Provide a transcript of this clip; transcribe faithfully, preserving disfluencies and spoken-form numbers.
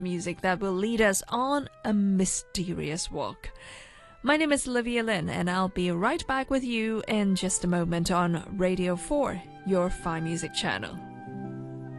music that will lead us on a mysterious walk. My name is Olivia Lin, and I'll be right back with you in just a moment on Radio four, your Fine Music channel.